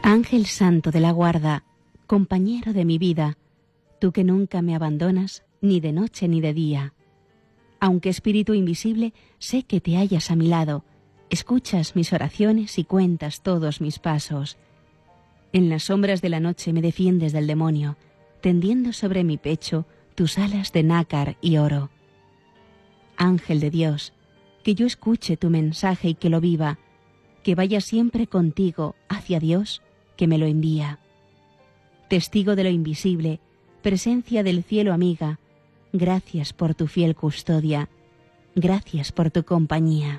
Ángel santo de la guarda, compañero de mi vida, tú que nunca me abandonas, ni de noche ni de día. Aunque espíritu invisible, sé que te hallas a mi lado, escuchas mis oraciones y cuentas todos mis pasos. En las sombras de la noche me defiendes del demonio, tendiendo sobre mi pecho tus alas de nácar y oro. Ángel de Dios, que yo escuche tu mensaje y que lo viva, que vaya siempre contigo hacia Dios, que me lo envía. Testigo de lo invisible, presencia del cielo amiga, gracias por tu fiel custodia, gracias por tu compañía.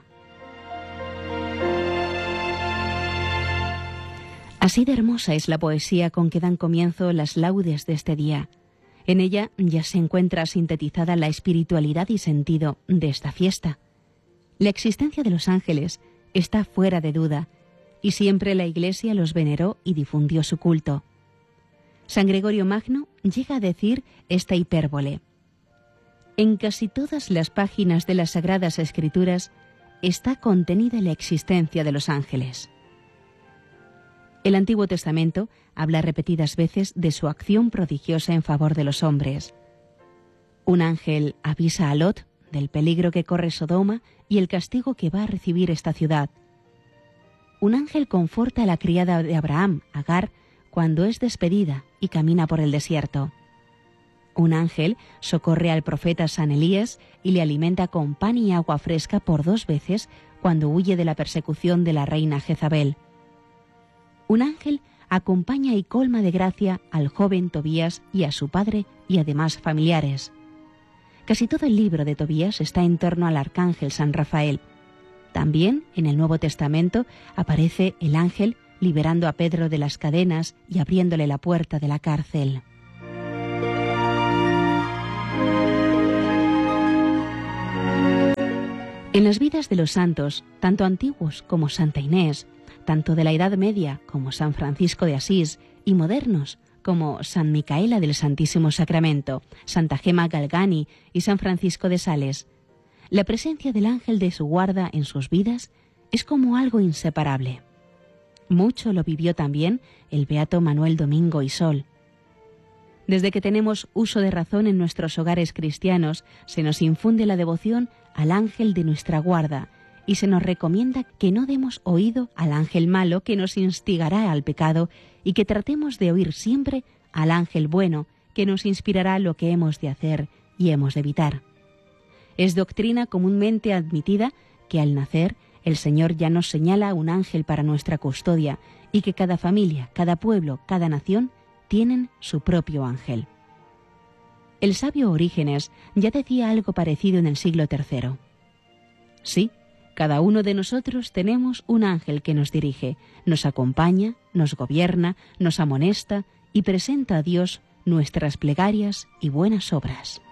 Así de hermosa es la poesía con que dan comienzo las laudes de este día. En ella ya se encuentra sintetizada la espiritualidad y sentido de esta fiesta. La existencia de los ángeles está fuera de duda, y siempre la Iglesia los veneró y difundió su culto. San Gregorio Magno llega a decir esta hipérbole: en casi todas las páginas de las Sagradas Escrituras está contenida la existencia de los ángeles. El Antiguo Testamento habla repetidas veces de su acción prodigiosa en favor de los hombres. Un ángel avisa a Lot del peligro que corre Sodoma y el castigo que va a recibir esta ciudad. Un ángel conforta a la criada de Abraham, Agar, cuando es despedida y camina por el desierto. Un ángel socorre al profeta San Elías y le alimenta con pan y agua fresca por 2 veces cuando huye de la persecución de la reina Jezabel. Un ángel acompaña y colma de gracia al joven Tobías y a su padre y además familiares. Casi todo el libro de Tobías está en torno al arcángel San Rafael. También en el Nuevo Testamento aparece el ángel liberando a Pedro de las cadenas y abriéndole la puerta de la cárcel. En las vidas de los santos, tanto antiguos como Santa Inés, tanto de la Edad Media como San Francisco de Asís, y modernos como San Micaela del Santísimo Sacramento, Santa Gema Galgani y San Francisco de Sales, la presencia del ángel de su guarda en sus vidas es como algo inseparable. Mucho lo vivió también el beato Manuel Domingo y Sol. Desde que tenemos uso de razón en nuestros hogares cristianos, se nos infunde la devoción al ángel de nuestra guarda, y se nos recomienda que no demos oído al ángel malo que nos instigará al pecado y que tratemos de oír siempre al ángel bueno que nos inspirará lo que hemos de hacer y hemos de evitar. Es doctrina comúnmente admitida que al nacer el Señor ya nos señala un ángel para nuestra custodia y que cada familia, cada pueblo, cada nación tienen su propio ángel. El sabio Orígenes ya decía algo parecido en el siglo III. Sí, cada uno de nosotros tenemos un ángel que nos dirige, nos acompaña, nos gobierna, nos amonesta y presenta a Dios nuestras plegarias y buenas obras.